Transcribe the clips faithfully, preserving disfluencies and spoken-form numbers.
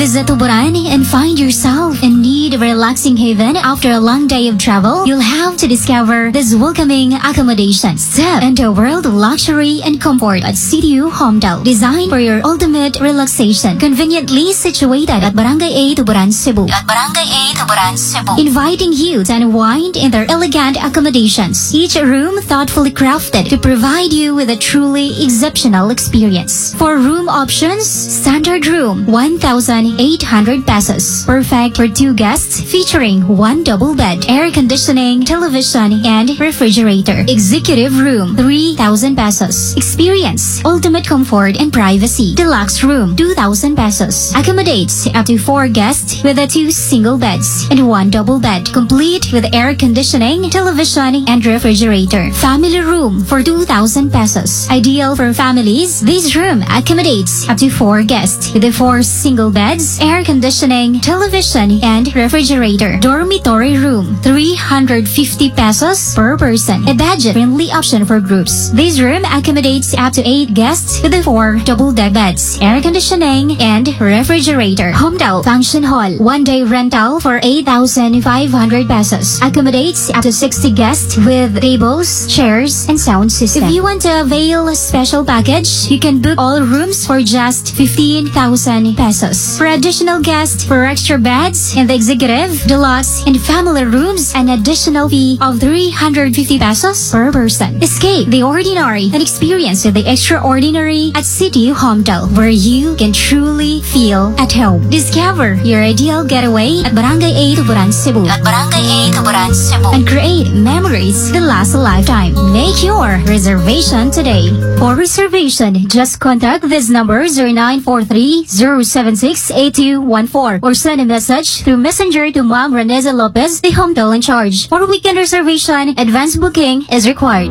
Visit Tuburan and find yourself in need of a relaxing haven after a long day of travel? You'll have to discover this welcoming accommodation. Step into a world of luxury and comfort at C D U Homedale, designed for your ultimate relaxation. Conveniently situated at Barangay A, Tuburan, Cebu. At Barangay A, Tuburan, Cebu. Inviting you to unwind in their elegant accommodations. Each room thoughtfully crafted to provide you with a truly exceptional experience. For room options, standard room, one thousand eight hundred pesos. Perfect for two guests, featuring one double bed, air conditioning, television, and refrigerator. Executive room, three thousand pesos. Experience ultimate comfort and privacy. Deluxe room, two thousand pesos. Accommodates up to four guests with a two single beds and one double bed, complete with air conditioning, television, and refrigerator. Family room for two thousand pesos. Ideal for families, this room accommodates up to four guests with the four single beds, air conditioning, television, and refrigerator. Dormitory room, three hundred fifty pesos per person. A budget-friendly option for groups. This room accommodates up to eight guests with the four double-deck beds, air conditioning, and refrigerator. Homedale Function Hall, one-day rental for eight thousand five hundred pesos. Accommodates up to sixty guests with tables, chairs, and sound system. If you want to avail a special package, you can book all rooms for just fifteen thousand pesos. For additional guests, for extra beds in the executive, deluxe, and family rooms, an additional fee of three hundred fifty pesos per person. Escape the ordinary and experience the extraordinary at C D U Homedale, where you can truly feel at home. Discover your ideal getaway at Barangay A, Tuburan, Cebu. At Barangay A, Tuburan, Cebu. And create memories that last a lifetime. Make your reservation today. For reservation, just contact this number zero nine four three zero seven six eight two one four or send a message through Messenger to Ma'am Reneza Lopez, the Homedale in charge. For weekend reservation, advance booking is required.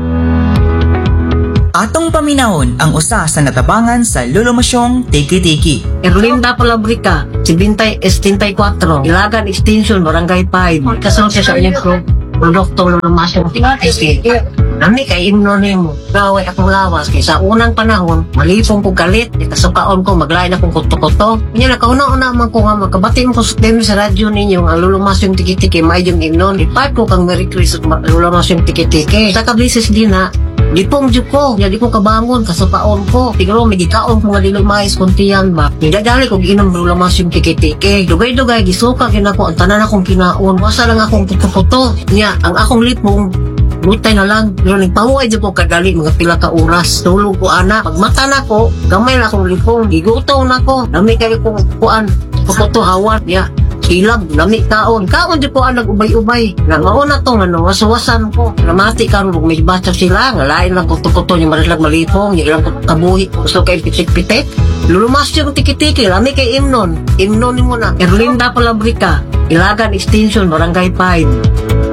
Atong paminahon ang usa sa natabangan sa Lolomasyong Tiki-Tiki. Erlinda Palabrica, seventy-four, Ilagan Extension, Barangay five. Kasunod siya sa inyong produkto Lolomasyong Tiki-Tiki. Nami kay imnonim mo. Gaway akong lawas kay sa unang panahon, malipong ko galit, ikasukaon ko, maglain akong kuto-kuto. Kanya nakauna-una man ko nga magkabati mo ko sa sa radyo ninyo, ang Lolomasyong Tiki-Tiki, may yung imnon. Ipat ko kang Merry Christmas, Lolomasyong Tiki-Tiki. Sa kablisis din na, di pong dyo ko, di ko kabangon, kasupaon ko. Tigro, may gikaon ko nga dilumais kuntiyan ba. Nidadali ko giinom lulamas yung tiki-tiki. Dugay-dugay, gisuka kinako, ang tanan akong kinaon. Wasa lang akong puto-puto. Nya, ang akong lipong, butay na lang. Pero nagpahuay dyan ko kadali, mga pila ka oras. Tulog ko, ana. Pagmata na ko, gamay na akong lipong. Gigutaw na ko. Dami kayo kong kuan. Puto hawan. Nya, ilag, lami kaon. Kaon di po ang nag-ubay-ubay. Nga mauna to, ano, wasawasan ko. Namati ka rin, may bata sila. Nga lain lang kuto-kuto, yung marilag malipong, yung ilang kabuhi. Gusto kayo pitik-pitik. Lulumas yung tiki-tiki, lami kay Imnon. Imnon mo na. Erlinda Palabrica, Ilagan Extension, Barangay five.